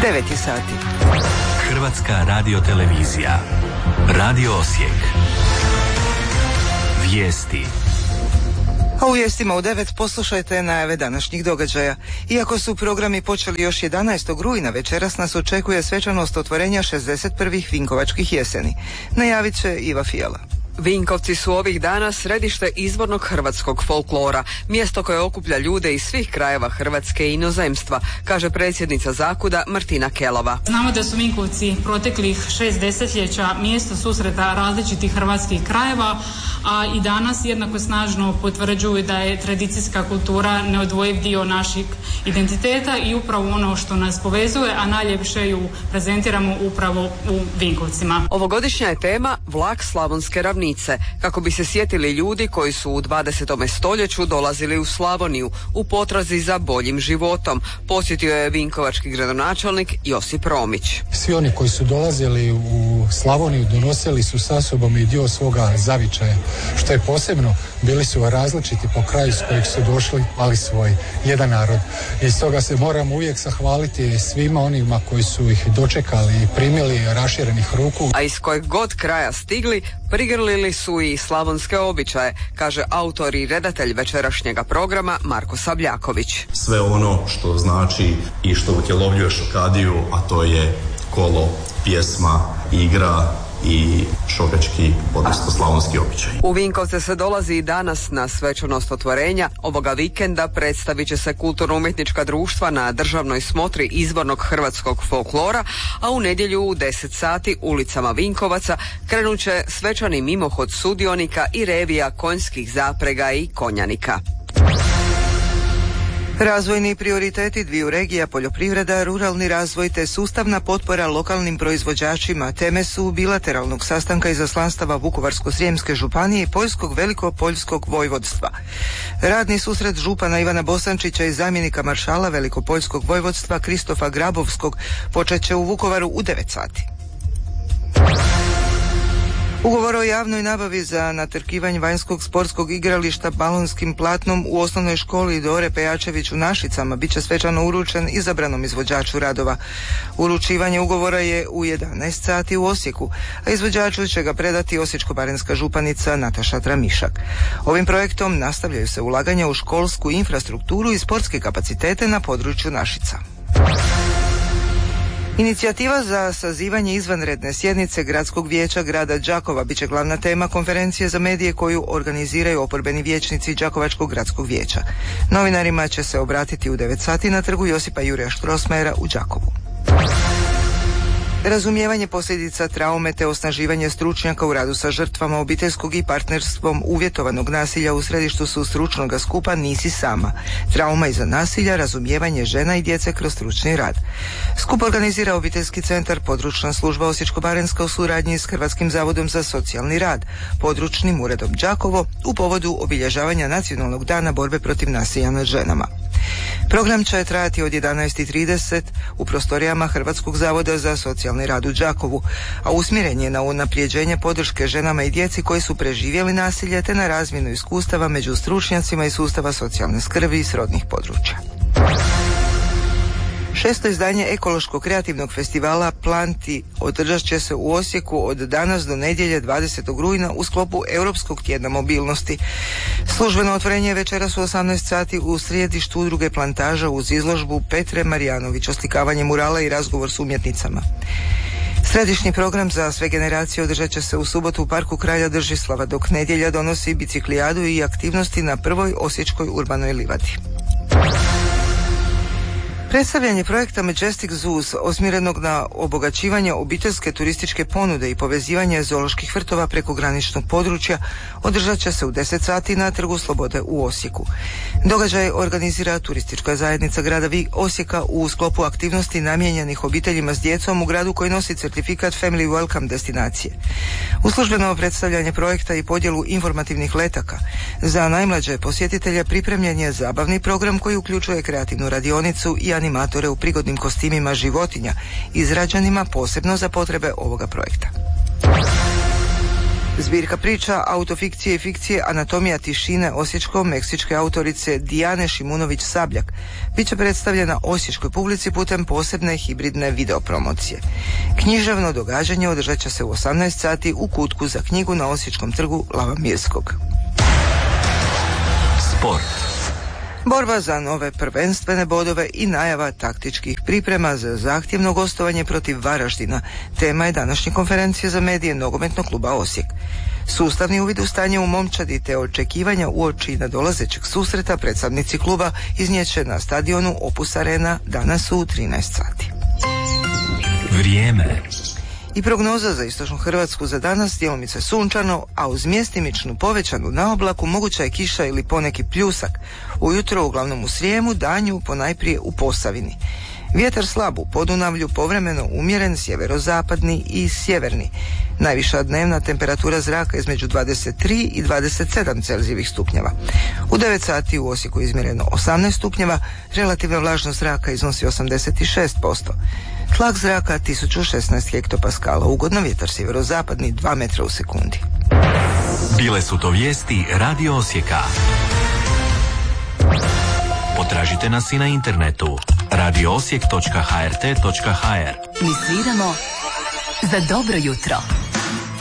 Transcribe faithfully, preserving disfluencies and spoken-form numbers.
devet je sati. Hrvatska radiotelevizija. Radio Osijek. Vijesti. A u vijestima u devet poslušajte najave današnjih događaja. Iako su programi počeli još jedanaestog rujna, večeras nas očekuje svečanost otvorenja šezdeset prvih Vinkovačkih jeseni. Najavit će Iva Fijala. Vinkovci su ovih dana središte izvornog hrvatskog folklora, mjesto koje okuplja ljude iz svih krajeva Hrvatske i inozemstva, kaže predsjednica Zakuda Martina Kelova. Znamo da su Vinkovci proteklih šest desetljeća mjesto susreta različitih hrvatskih krajeva, a i danas jednako snažno potvrđuju da je tradicijska kultura neodvojiv dio našeg identiteta i upravo ono što nas povezuje, a najljepše ju prezentiramo upravo u Vinkovcima. Ovogodišnja je tema Vlak Slavonske ravnice, kako bi se sjetili ljudi koji su u dvadesetom stoljeću dolazili u Slavoniju u potrazi za boljim životom, posjetio je vinkovački gradonačelnik Josip Romić. Svi oni koji su dolazili u Slavoniju donosili su sa sobom i dio svoga zavičaja, što je posebno, bili su različiti po kraju s kojeg su došli, ali svoj jedan narod. I stoga se moramo uvijek zahvaliti svima onima koji su ih dočekali i primili raširenih ruku. A iz kojeg god kraja stigli, prigrlili su i slavonske običaje, kaže autor i redatelj večerašnjega programa Marko Sabljaković. Sve ono što znači i što utjelovljuje šokadiju, a to je kolo, pjesma, igra i šokački, odnosno slavonski običaj. U Vinkovce se dolazi i danas na svečanost otvorenja. Ovoga vikenda predstavit će se kulturno-umjetnička društva na državnoj smotri izvornog hrvatskog folklora, a u nedjelju u deset sati ulicama Vinkovaca krenut će svečani mimohod sudionika i revija konjskih zaprega i konjanika. Razvojni prioriteti dviju regija, poljoprivreda, ruralni razvoj te sustavna potpora lokalnim proizvođačima teme su bilateralnog sastanka izaslanstava Vukovarsko-srijemske županije i Poljskog Velikopoljskog vojvodstva. Radni susret župana Ivana Bosančića i zamjenika maršala Velikopoljskog vojvodstva Kristofa Grabovskog počet će u Vukovaru u devet sati. Ugovor o javnoj nabavi za natrkivanje vanjskog sportskog igrališta balonskim platnom u osnovnoj školi Dore Pejačević u Našicama bit će svečano uručen izabranom izvođaču radova. Uručivanje ugovora je u jedanaest sati u Osijeku, a izvođaču će ga predati osječko-baranjska županica Nataša Tramišak. Ovim projektom nastavljaju se ulaganja u školsku infrastrukturu i sportske kapacitete na području Našica. Inicijativa za sazivanje izvanredne sjednice Gradskog vijeća grada Đakova bit će glavna tema konferencije za medije koju organiziraju oporbeni vijećnici Đakovačkog gradskog vijeća. Novinarima će se obratiti u devet sati na trgu Josipa Jurija Štrosmajera u Đakovu. Razumijevanje posljedica traume te osnaživanje stručnjaka u radu sa žrtvama obiteljskog i partnerstvom uvjetovanog nasilja u središtu su stručnog skupa Nisi sama. Trauma iza nasilja, razumijevanje žena i djece kroz stručni rad. Skup organizira obiteljski centar, područna služba Osječko-baranjska u suradnji s Hrvatskim zavodom za socijalni rad, područnim uredom Đakovo u povodu obilježavanja Nacionalnog dana borbe protiv nasilja nad ženama. Program će trajati od jedanaest i trideset u prostorijama Hrvatskog zavoda za socijalni rad u Đakovu, a usmjeren je na unaprijeđenje podrške ženama i djeci koji su preživjeli nasilje te na razmjenu iskustava među stručnjacima iz sustava socijalne skrbi i srodnih područja. Šesto izdanje ekološko-kreativnog festivala Planti održat će se u Osijeku od danas do nedjelje dvadesetog rujna u sklopu Europskog tjedna mobilnosti. Službeno otvorenje je večeras u osamnaest sati u središtu udruge Plantaža uz izložbu Petre Marijanović, oslikavanje murala i razgovor s umjetnicama. Središnji program za sve generacije održat će se u subotu u Parku kralja Držislava, dok nedjelja donosi biciklijadu i aktivnosti na prvoj osječkoj urbanoj livadi. Predstavljanje projekta Majestic Zoos osmjerenog na obogaćivanje obiteljske turističke ponude i povezivanje zooloških vrtova preko graničnog područja održat će se u deset sati na Trgu Slobode u Osijeku. Događaj organizira turistička zajednica grada Osijeka u sklopu aktivnosti namijenjenih obiteljima s djecom u gradu koji nosi certifikat Family Welcome destinacije. U službeno predstavljanje projekta i podjelu informativnih letaka za najmlađe posjetitelje pripremljen je zabavni program koji uključuje kreativnu radionicu i animatore u prigodnim kostimima životinja, izrađenima posebno za potrebe ovoga projekta. Zbirka priča, autofikcije i fikcije Anatomija tišine osječko-meksičke autorice Dijane Šimunović-Sabljak bit će predstavljena osječkoj publici putem posebne hibridne videopromocije. Književno događanje održat će se u osamnaest sati u kutku za knjigu na Osječkom trgu Lava Mirskog. Sport. Borba za nove prvenstvene bodove i najava taktičkih priprema za zahtjevno gostovanje protiv Varaždina tema je današnje konferencije za medije Nogometnog kluba Osijek. Sustavni uvid u stanje u momčadi te očekivanja uoči nadolazećeg susreta predstavnici kluba iznijeće na stadionu Opus Arena danas u trinaest sati. Vrijeme. I prognoza za istočnu Hrvatsku za danas djelomice sunčano, a uz mjestimičnu povećanu naoblaku moguća je kiša ili poneki pljusak. Ujutro uglavnom u Srijemu, danju ponajprije u Posavini. Vjetar slab u Podunavlju, povremeno umjeren, sjeverozapadni i sjeverni. Najviša dnevna temperatura zraka između dvadeset tri i dvadeset sedam Celzijevih stupnjeva. U devet sati u Osijeku izmjereno osamnaest stupnjeva, relativna vlažnost zraka iznosi osamdeset šest posto. Tlak zraka tisuću šesnaest hektopaskala, ugodno vjetar sjeverozapadni dva metra u sekundi. Bile su to vijesti Radio Osijeka. Potražite nas i na internetu radio osijek točka h r t točka h r. Mi sviramo za dobro jutro.